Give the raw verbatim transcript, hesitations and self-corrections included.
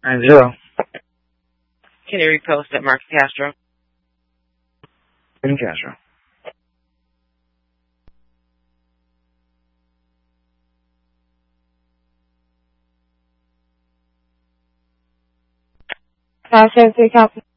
Nine zero. Can you repost at Mark Castro? In Castro. Five seven three copy.